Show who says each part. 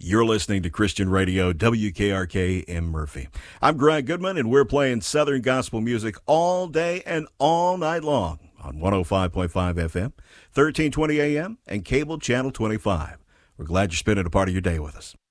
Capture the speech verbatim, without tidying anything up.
Speaker 1: You're listening to Christian Radio, W K R K in Murphy. I'm Greg Goodman, and we're playing Southern gospel music all day and all night long on one oh five point five F M, thirteen twenty A M, and cable channel twenty-five. We're glad you're spending a part of your day with us.